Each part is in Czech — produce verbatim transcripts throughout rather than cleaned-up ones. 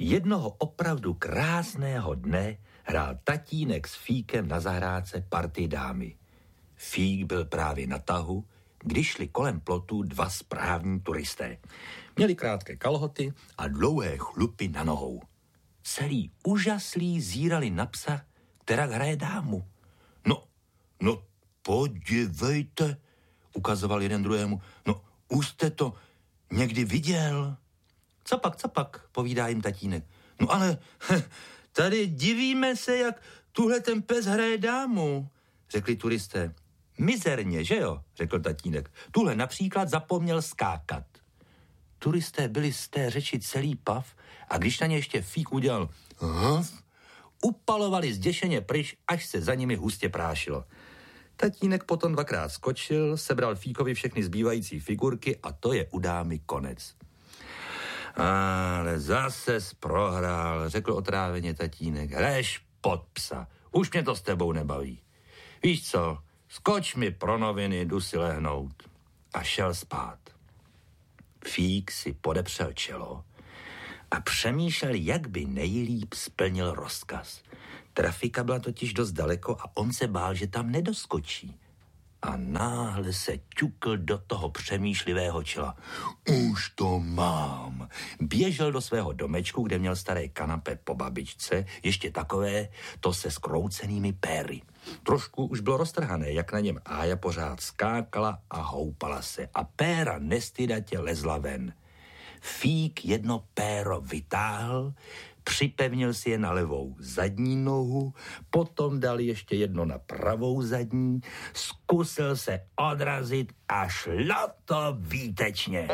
Jednoho opravdu krásného dne hrál tatínek s Fíkem na zahrádce partii dámy. Fík byl právě na tahu, když šli kolem plotu dva správní turisté. Měli krátké kalhoty a dlouhé chlupy na nohou. Celý úžaslí zírali na psa, která hraje dámu. No, no, podívejte, ukazoval jeden druhému. No, už jste to někdy viděl? Co pak, co pak, povídá jim tatínek. No ale tady divíme se, jak tuhle ten pes hraje dámu, řekli turisté. Mizerně, že jo, řekl tatínek. Tuhle například zapomněl skákat. Turisté byli z té řeči celý pav a když na ně ještě Fík udělal haf, upalovali zděšeně pryč, až se za nimi hustě prášilo. Tatínek potom dvakrát skočil, sebral Fíkovi všechny zbývající figurky a to je u dámy konec. Ale zase prohrál, řekl otráveně tatínek. Hraješ pod psa, už mě to s tebou nebaví. Víš co, skoč mi pro noviny, jdu si lehnout. A šel spát. Fík si podepřel čelo a přemýšlel, jak by nejlíp splnil rozkaz. Trafika byla totiž dost daleko a on se bál, že tam nedoskočí. A náhle se ťukl do toho přemýšlivého čela. Už to mám. Běžel do svého domečku, kde měl staré kanapé po babičce, ještě takové, to se skroucenými péry. Trošku už bylo roztrhané, jak na něm Ája pořád skákala a houpala se a péra nestydatě lezla ven. Fík jedno péro vytáhl, připevnil si je na levou zadní nohu, potom dal ještě jedno na pravou zadní, zkusil se odrazit a šlo to výtečně.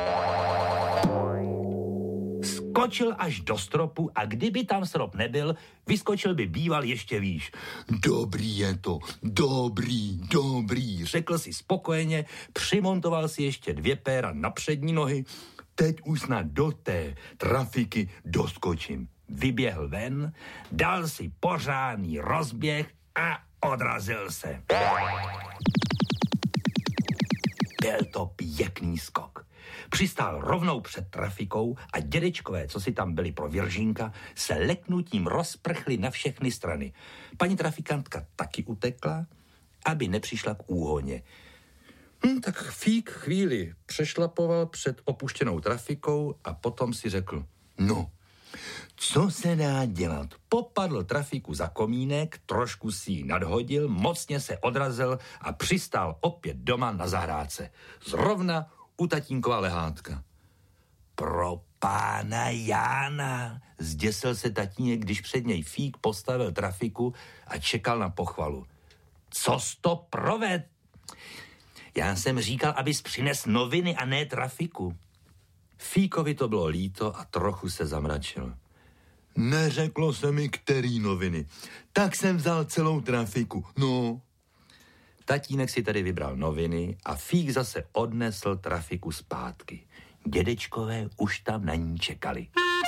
Skočil až do stropu a kdyby tam strop nebyl, vyskočil by býval ještě výš. Dobrý je to, dobrý, dobrý, řekl si spokojeně, přimontoval si ještě dvě péra na přední nohy, teď už snad do té trafiky doskočím. Vyběhl ven, dal si pořádný rozběh a odrazil se. Byl to pěkný skok. Přistál rovnou před trafikou a dědečkové, co si tam byli pro Viržínka, se leknutím rozprchli na všechny strany. Paní trafikantka taky utekla, aby nepřišla k úhoně. Hm, tak Fík chvíli přešlapoval před opuštěnou trafikou a potom si řekl, no, co se dá dělat? Popadl trafiku za komínek, trošku si ji nadhodil, mocně se odrazil a přistál opět doma na zahrádce. Zrovna u tatínkova lehátka. Pro pána Jána, zděsil se tatínek, když před něj Fík postavil trafiku a čekal na pochvalu. Co jsi to proved? Já jsem říkal, abys přines noviny a ne trafiku. Fíkovi to bylo líto a trochu se zamračil. Neřeklo se mi, který noviny. Tak jsem vzal celou trafiku, no. Tatínek si tady vybral noviny a Fík zase odnesl trafiku zpátky. Dědečkové už tam na ní čekali.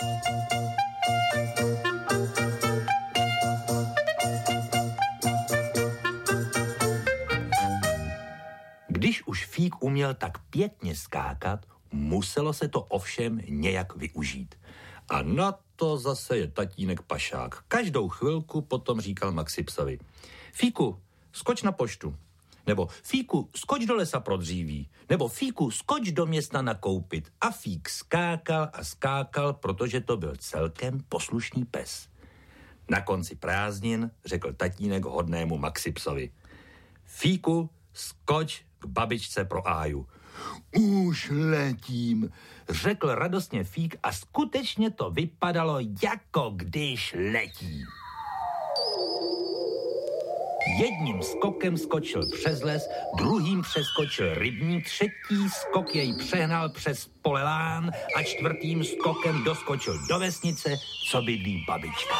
Když už Fík uměl tak pěkně skákat, muselo se to ovšem nějak využít. A na to zase je tatínek pašák. Každou chvilku potom říkal Maxi psovi. Fíku, skoč na poštu. Nebo Fíku, skoč do lesa pro dříví. Nebo Fíku, skoč do města nakoupit. A Fík skákal a skákal, protože to byl celkem poslušný pes. Na konci prázdnin řekl tatínek hodnému Maxi psovi. Fíku, skoč k babičce pro Áju. Už letím, řekl radostně Fík a skutečně to vypadalo, jako když letí. Jedním skokem skočil přes les, druhým přeskočil rybník, třetí skok jej přehnal přes pole lán a čtvrtým skokem doskočil do vesnice, co bydlí babička.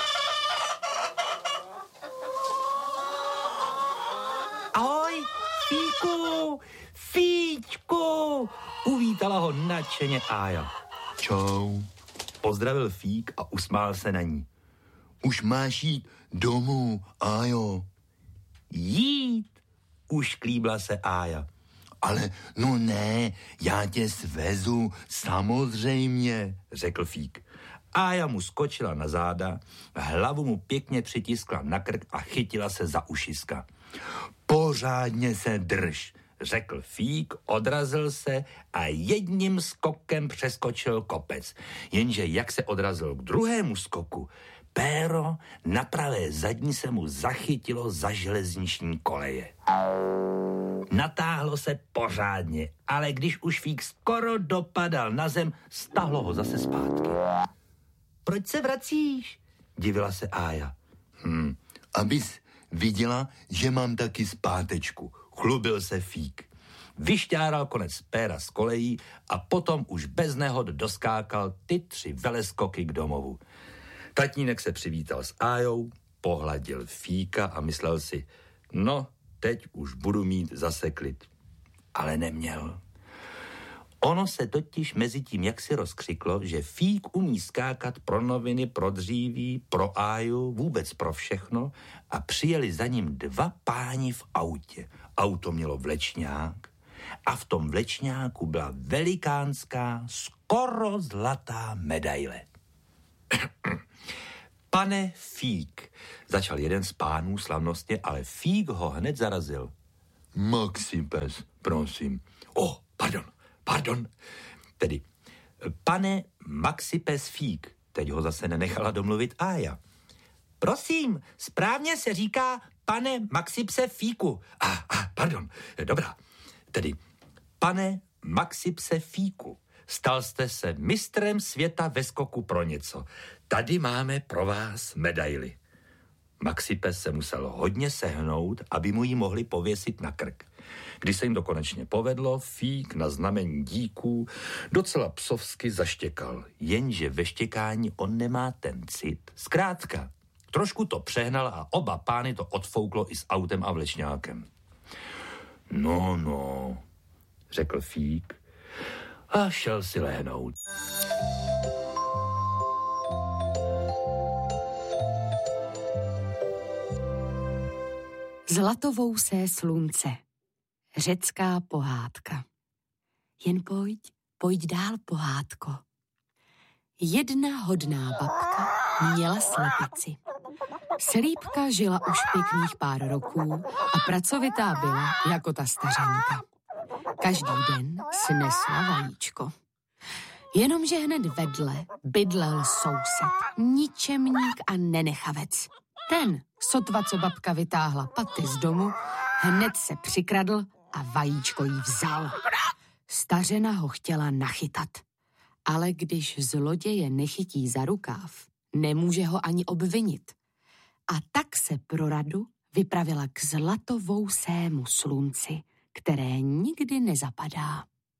Ahoj, Fíku, Fíčku, uvítala ho nadšeně Ája. Čau, pozdravil Fík a usmál se na ní. Už máš jít domů, Ájo. Jít, už klíbla se Ája. Ale no ne, já tě svezu, samozřejmě, řekl Fík. Ája mu skočila na záda, hlavu mu pěkně přitiskla na krk a chytila se za ušiska. Pořádně se drž, řekl Fík, odrazil se a jedním skokem přeskočil kopec. Jenže jak se odrazil k druhému skoku, péro na pravé zadní se mu zachytilo za železniční koleje. Natáhlo se pořádně, ale když už Fík skoro dopadal na zem, stahlo ho zase zpátky. Proč se vracíš? Divila se Ája. Hm, abys viděla, že mám taky zpátečku, chlubil se Fík. Vyšťáral konec péra z kolejí a potom už bez nehod doskákal ty tři veleskoky k domovu. Tatínek se přivítal s Ájou, pohladil Fíka a myslel si, no, teď už budu mít zase klid. Ale neměl. Ono se totiž mezi tím jaksi rozkřiklo, že Fík umí skákat pro noviny, pro dříví, pro Áju, vůbec pro všechno a přijeli za ním dva páni v autě. Auto mělo vlečňák a v tom vlečňáku byla velikánská, skoro zlatá medaile. Pane Fík, začal jeden z pánů slavnostně, ale Fík ho hned zarazil. Maxipes, prosím. Oh, pardon, pardon. Tedy, pane Maxipes Fík, teď ho zase nenechala domluvit Ája. Prosím, správně se říká pane Maxipse Fíku. A, ah, ah, pardon, dobrá. Tedy, pane Maxipse Fíku, stal jste se mistrem světa ve skoku pro něco. Tady máme pro vás medaili. Maxipes se musel hodně sehnout, aby mu ji mohli pověsit na krk. Když se jim to konečně povedlo, Fík na znamení díků docela psovsky zaštěkal. Jenže ve štěkání on nemá ten cit. Zkrátka, trošku to přehnal a oba pány to odfouklo i s autem a vlečňákem. No, no, řekl Fík a šel si lehnout. Zlatovousé slunce. Řecká pohádka. Jen pojď, pojď dál, pohádko. Jedna hodná babka měla slepici. Slípka žila už pěkných pár roků a pracovitá byla jako ta stařenka. Každý den snesla vajíčko. Jenomže hned vedle bydlel soused, ničemník a nenechavec. Ten, sotva co babka vytáhla paty z domu, hned se přikradl a vajíčko jí vzal. Stařena ho chtěla nachytat, ale když zloděje nechytí za rukáv, nemůže ho ani obvinit. A tak se pro radu vypravila k zlatovousému slunci, které nikdy nezapadá.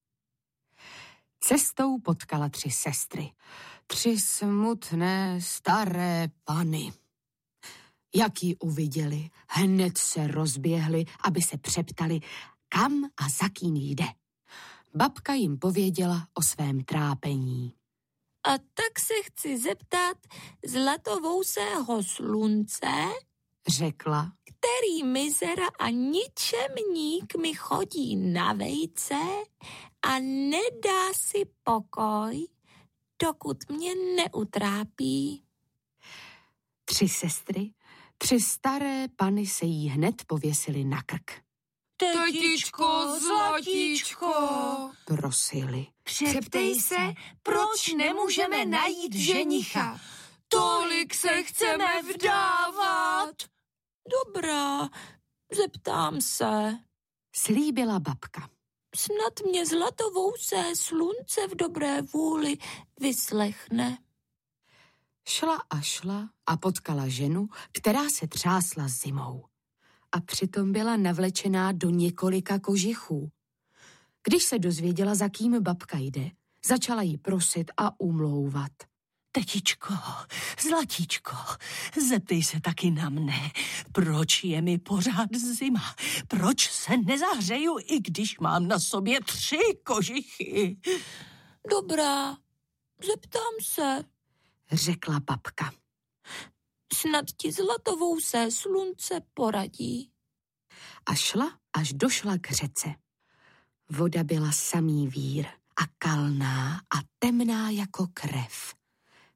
Cestou potkala tři sestry, tři smutné staré pany. Jak ji uviděli, hned se rozběhli, aby se přeptali, kam a za kým jde. Babka jim pověděla o svém trápení. A tak se chci zeptat zlatovousého slunce, řekla, který mizera a ničemník mi chodí na vejce a nedá si pokoj, dokud mě neutrápí. Tři sestry, tři staré pany se jí hned pověsily na krk. Tetičko, zlatíčko, prosili. Přeptej se, proč nemůžeme najít ženicha. Tolik se chceme vdávat. Dobrá, zeptám se, slíbila babka. Snad mě zlatovousé slunce v dobré vůli vyslechne. Šla a šla a potkala ženu, která se třásla zimou. A přitom byla navlečená do několika kožichů. Když se dozvěděla, za kým babka jde, začala jí prosit a umlouvat. Tetičko, zlatíčko, zeptej se taky na mne. Proč je mi pořád zima? Proč se nezahřeju, i když mám na sobě tři kožichy? Dobrá, zeptám se, řekla babka. Snad ti zlatovousé slunce poradí. A šla, až došla k řece. Voda byla samý vír a kalná a temná jako krev.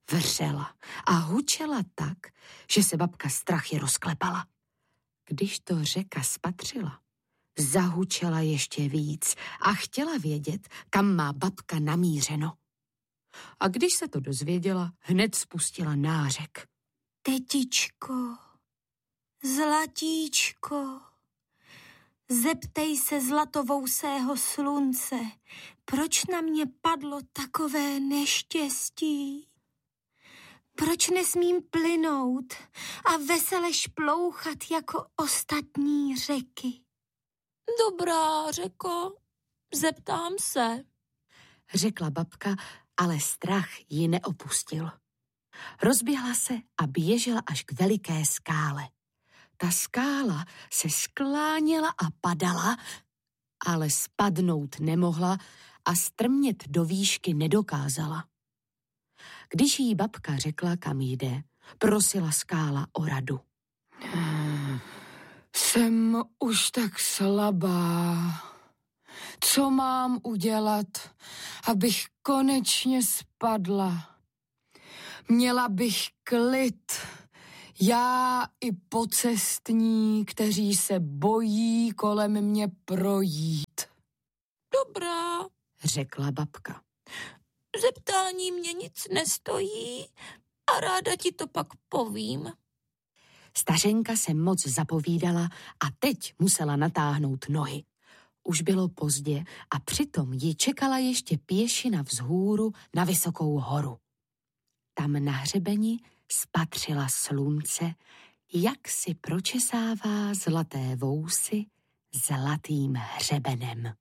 vřela a hučela tak, že se babka strachy rozklepala. Když to řeka spatřila, zahučela ještě víc a chtěla vědět, kam má babka namířeno. A když se to dozvěděla, hned spustila nářek. Tetičko, zlatíčko, zeptej se zlatovousého slunce, proč na mě padlo takové neštěstí? Proč nesmím plynout a vesele šplouchat jako ostatní řeky? Dobrá, řeko, zeptám se, řekla babka, ale strach ji neopustil. Rozběhla se a běžela až k veliké skále. Ta skála se skláněla a padala, ale spadnout nemohla a strmět do výšky nedokázala. Když jí babka řekla, kam jde, prosila skála o radu. Jsem už tak slabá. Co mám udělat, abych konečně spadla? Měla bych klid. Já i pocestní, kteří se bojí kolem mě projít. Dobrá, řekla babka. Zeptání mě nic nestojí a ráda ti to pak povím. Stařenka se moc zapovídala a teď musela natáhnout nohy. Už bylo pozdě a přitom ji čekala ještě pěšina vzhůru na vysokou horu. Tam na hřebeni spatřila slunce, jak si pročesává zlaté vousy zlatým hřebenem.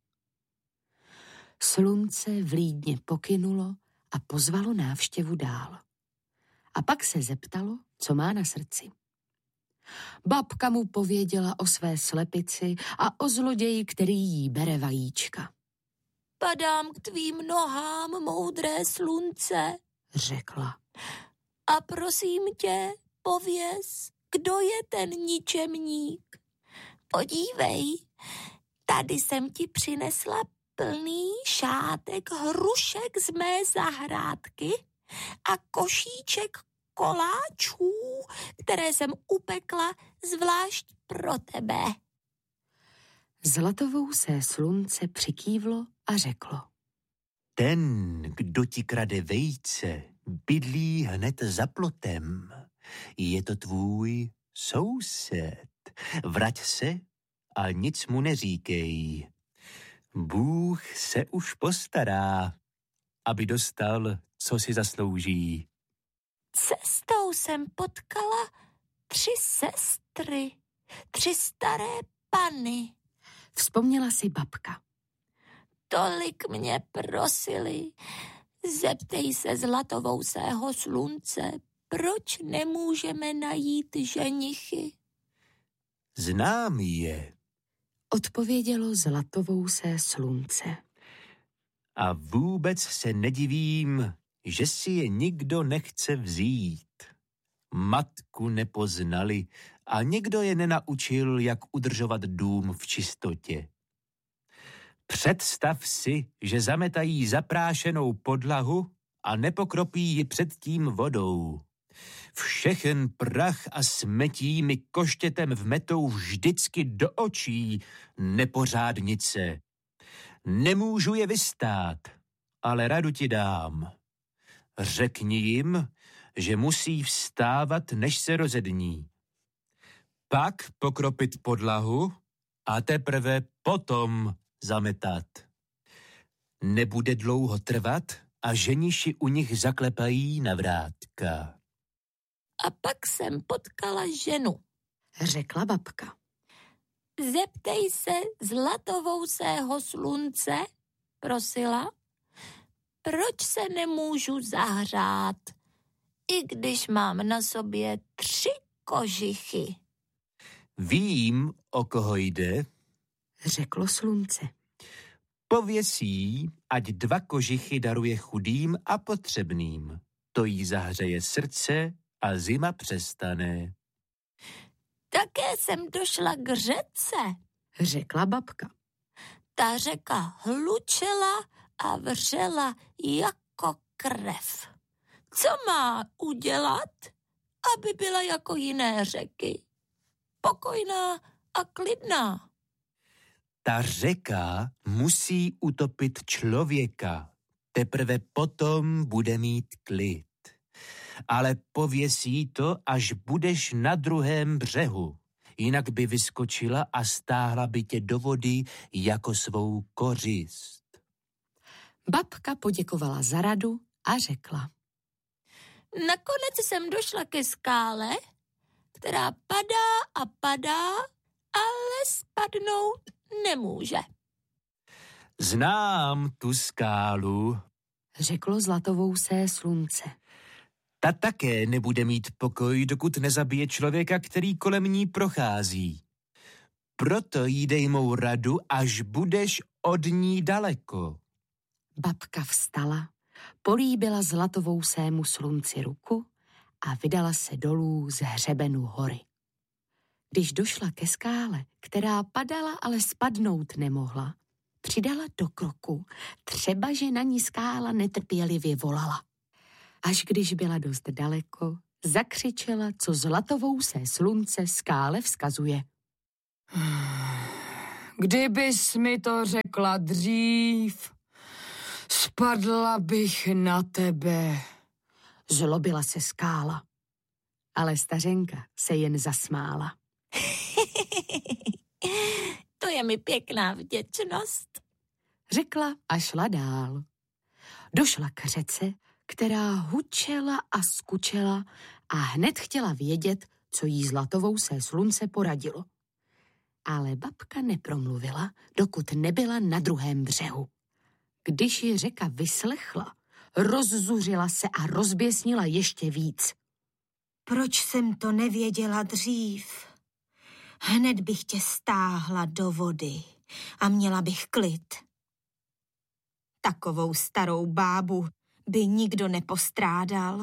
Slunce vlídně pokynulo a pozvalo návštěvu dál. A pak se zeptalo, co má na srdci. Babka mu pověděla o své slepici a o zloději, který jí bere vajíčka. Padám k tvým nohám, moudré slunce, řekla. A prosím tě, pověz, kdo je ten ničemník. Podívej, tady jsem ti přinesla plný šátek hrušek z mé zahrádky a košíček koláčů, které jsem upekla zvlášť pro tebe. Zlatovousé slunce přikývlo a řeklo. Ten, kdo ti krade vejce, bydlí hned za plotem. Je to tvůj soused. Vrať se a nic mu neříkej. Bůh se už postará, aby dostal, co si zaslouží. Cestou jsem potkala tři sestry, tři staré panny. Vzpomněla si babka. Tolik mě prosili, zeptej se zlatovousého slunce, proč nemůžeme najít ženichy. Znám je, odpovědělo zlatovousé slunce. A vůbec se nedivím, že si je nikdo nechce vzít. Matku nepoznali a nikdo je nenaučil, jak udržovat dům v čistotě. Představ si, že zametají zaprášenou podlahu a nepokropí ji předtím vodou. Všechen prach a smetí mi koštětem vmetou vždycky do očí, nepořádnice. Nemůžu je vystát, ale radu ti dám. Řekni jim, že musí vstávat, než se rozední. Pak pokropit podlahu a teprve potom zametat. Nebude dlouho trvat a ženiši u nich zaklepají na vrátka. A pak jsem potkala ženu, řekla babka. Zeptej se zlatovousého slunce, prosila, proč se nemůžu zahřát, i když mám na sobě tři kožichy. Vím, o koho jde, řeklo slunce. Pověsí, ať dva kožichy daruje chudým a potřebným. To jí zahřeje srdce a zima přestane. Také jsem došla k řece, řekla babka. Ta řeka hlučela a vřela jako krev. Co má udělat, aby byla jako jiné řeky? Pokojná a klidná. Ta řeka musí utopit člověka. Teprve potom bude mít klid. Ale pověsí to, až budeš na druhém břehu. Jinak by vyskočila a stáhla by tě do vody jako svou kořist. Babka poděkovala za radu a řekla. Nakonec jsem došla ke skále, která padá a padá, ale spadnout nemůže. Znám tu skálu, řeklo zlatovousé slunce. Ta také nebude mít pokoj, dokud nezabije člověka, který kolem ní prochází. Proto jí dej mou radu, až budeš od ní daleko. Babka vstala, políbila zlatovousému slunci ruku a vydala se dolů z hřebenu hory. Když došla ke skále, která padala, ale spadnout nemohla, přidala do kroku, třeba že na ní skála netrpělivě volala. Až když byla dost daleko, zakřičela, co zlatovousé slunce skále vzkazuje. Kdybys mi to řekla dřív, spadla bych na tebe. Zlobila se skála, ale stařenka se jen zasmála. To je mi pěkná vděčnost, řekla a šla dál. Došla k řece, která hučela a skučela a hned chtěla vědět, co jí zlatovousé slunce poradilo. Ale babka nepromluvila, dokud nebyla na druhém břehu. Když ji řeka vyslechla, rozzuřila se a rozběsnila ještě víc. Proč jsem to nevěděla dřív? Hned bych tě stáhla do vody a měla bych klid. Takovou starou bábu by nikdo nepostrádal.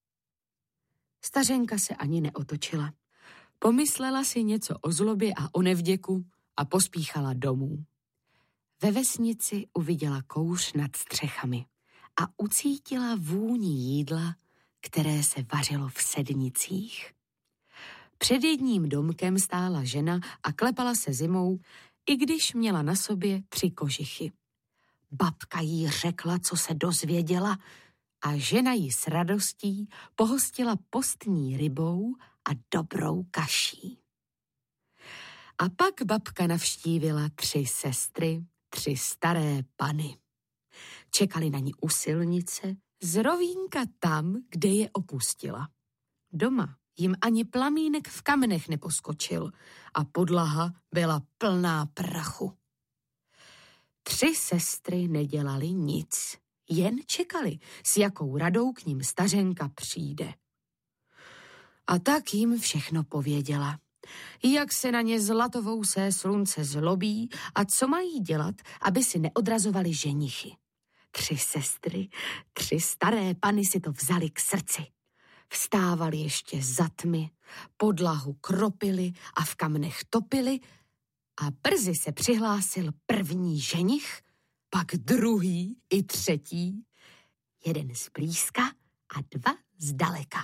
Stařenka se ani neotočila. Pomyslela si něco o zlobě a o nevděku a pospíchala domů. Ve vesnici uviděla kouř nad střechami a ucítila vůni jídla, které se vařilo v sednicích. Před jedním domkem stála žena a klepala se zimou, i když měla na sobě tři kožichy. Babka jí řekla, co se dozvěděla, a žena jí s radostí pohostila postní rybou a dobrou kaší. A pak babka navštívila tři sestry, tři staré pany. Čekali na ní u silnice, z rovínka tam, kde je opustila. Doma jim ani plamínek v kamenech neposkočil a podlaha byla plná prachu. Tři sestry nedělali nic, jen čekali, s jakou radou k ním stařenka přijde. A tak jim všechno pověděla. Jak se na ně zlatovousé slunce zlobí a co mají dělat, aby si neodrazovali ženichy. Tři sestry, tři staré pany si to vzali k srdci. Vstávali ještě za tmy, podlahu kropili a v kamenech topili a brzy se přihlásil první ženich, pak druhý i třetí, jeden zblízka a dva zdaleka.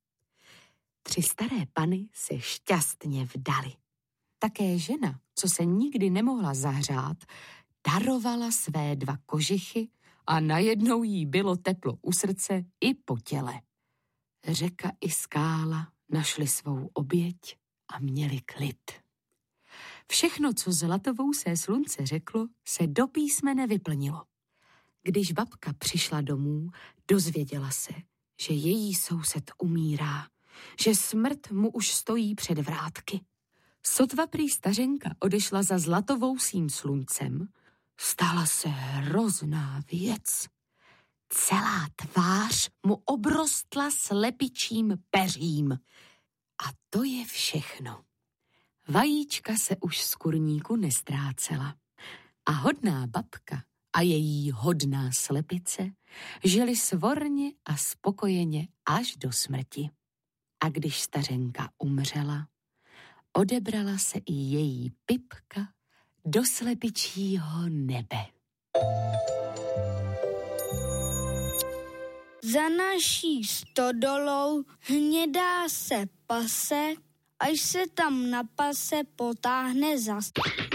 Tři staré pany se šťastně vdali. Také žena, co se nikdy nemohla zahřát, darovala své dva kožichy a najednou jí bylo teplo u srdce i po těle. Řeka i skála našli svou oběť a měli klid. Všechno, co zlatovousé slunce řeklo, se do písmene vyplnilo. Když babka přišla domů, dozvěděla se, že její soused umírá, že smrt mu už stojí před vrátky. Sotva prý stařenka odešla za zlatovousým sluncem, stala se hrozná věc. Celá tvář mu obrostla slepičím peřím. A to je všechno. Vajíčka se už z kurníku nestrácela. A hodná babka a její hodná slepice žili svorně a spokojeně až do smrti. A když stařenka umřela, odebrala se i její pipka do slepičího nebe. Za naší stodolou hnědá se pase, až se tam na pase potáhne zas.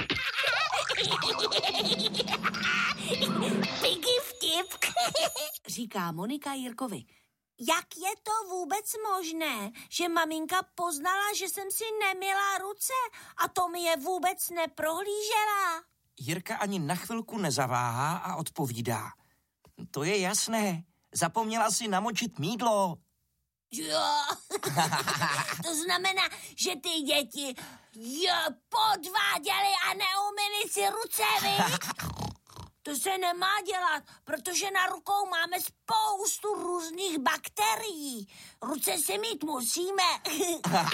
Piggy vtip, říká Monika Jirkovi. Jak je to vůbec možné, že maminka poznala, že jsem si nemyla ruce a to mi je vůbec neprohlížela? Jirka ani na chvilku nezaváhá a odpovídá. To je jasné, zapomněla si namočit mýdlo. Jo, to znamená, že ty děti jo, podváděly a neumyly si ruce, viď? To se nemá dělat, protože na rukou máme spoustu různých bakterií. Ruce si mít musíme.